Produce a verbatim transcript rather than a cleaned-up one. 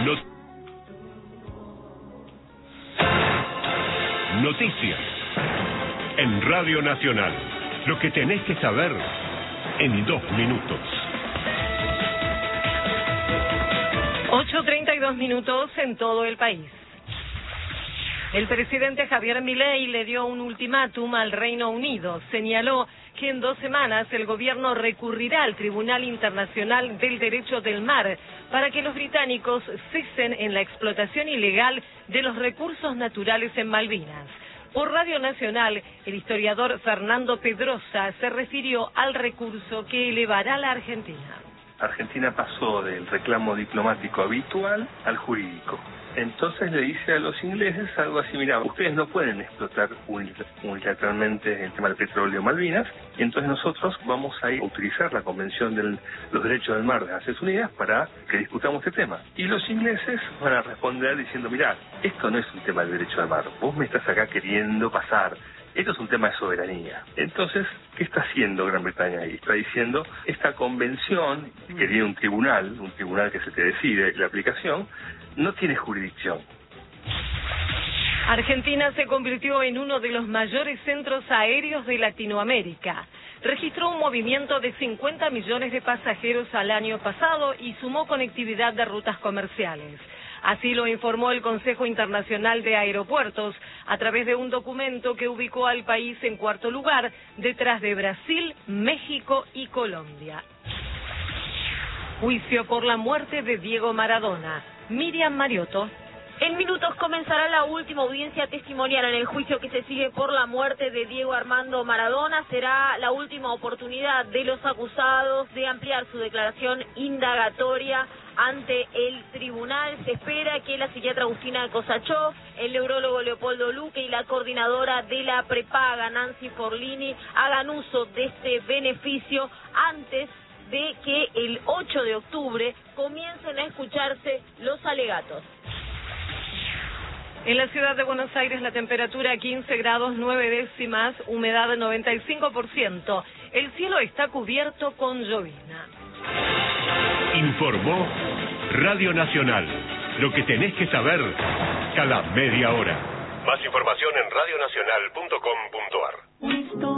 No... Noticias en Radio Nacional. Lo que tenés que saber en dos minutos. ocho treinta y dos minutos en todo el país. El presidente Javier Milei le dio un ultimátum al Reino Unido. Señaló que en dos semanas el gobierno recurrirá al Tribunal Internacional del Derecho del Mar para que los británicos cesen en la explotación ilegal de los recursos naturales en Malvinas. Por Radio Nacional, el historiador Fernando Pedrosa se refirió al recurso que elevará la Argentina. Argentina pasó del reclamo diplomático habitual al jurídico. Entonces le dice a los ingleses algo así: mira, ustedes no pueden explotar unilateralmente el tema del petróleo en Malvinas, y entonces nosotros vamos a ir a utilizar la Convención de los Derechos del Mar de las Naciones Unidas para que discutamos este tema. Y los ingleses van a responder diciendo: mira, esto no es un tema del derecho del mar, vos me estás acá queriendo pasar. Esto es un tema de soberanía. Entonces, ¿qué está haciendo Gran Bretaña ahí? Está diciendo, esta convención, que tiene un tribunal, un tribunal que se te decide la aplicación, no tiene jurisdicción. Argentina se convirtió en uno de los mayores centros aéreos de Latinoamérica. Registró un movimiento de cincuenta millones de pasajeros al año pasado y sumó conectividad de rutas comerciales. Así lo informó el Consejo Internacional de Aeropuertos a través de un documento que ubicó al país en cuarto lugar, detrás de Brasil, México y Colombia. Juicio por la muerte de Diego Maradona. Miriam Mariotto. En minutos comenzará la última audiencia testimonial en el juicio que se sigue por la muerte de Diego Armando Maradona. Será la última oportunidad de los acusados de ampliar su declaración indagatoria ante el tribunal. Se espera que la psiquiatra Agustina Cosachó, el neurólogo Leopoldo Luque y la coordinadora de la prepaga Nancy Forlini hagan uso de este beneficio antes de que el ocho de octubre comiencen a escucharse los alegatos. En la ciudad de Buenos Aires la temperatura quince grados nueve décimas, humedad noventa y cinco por ciento. El cielo está cubierto con llovizna. Informó Radio Nacional. Lo que tenés que saber cada media hora. Más información en radio nacional punto com punto ar.